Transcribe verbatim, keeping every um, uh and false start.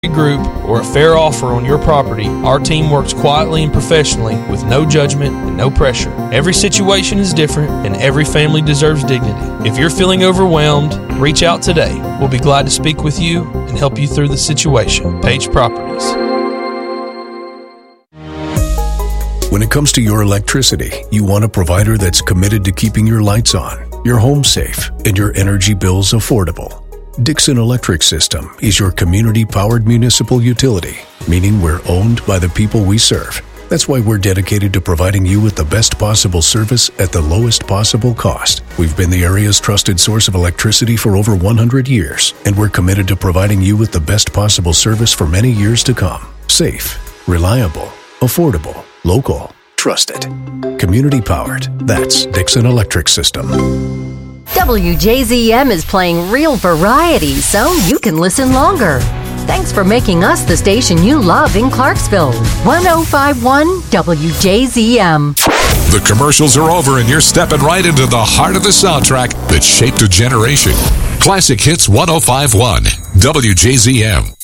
group or a fair offer on your property, our team works quietly and professionally with no judgment and no pressure. Every situation is different and every family deserves dignity. If you're feeling overwhelmed, reach out today. We'll be glad to speak with you and help you through the situation. Page Properties. When it comes to your electricity, you want a provider that's committed to keeping your lights on, your home safe, and your energy bills affordable. Dixon Electric System is your community-powered municipal utility, meaning we're owned by the people we serve. That's why we're dedicated to providing you with the best possible service at the lowest possible cost. We've been the area's trusted source of electricity for over one hundred years, and we're committed to providing you with the best possible service for many years to come. Safe, reliable, affordable, local, trusted. Community-powered. That's Dixon Electric System. W J Z M is playing real variety so you can listen longer. Thanks for making us the station you love in Clarksville. one oh five point one W J Z M. The commercials are over and you're stepping right into the heart of the soundtrack that shaped a generation. Classic Hits one oh five point one W J Z M.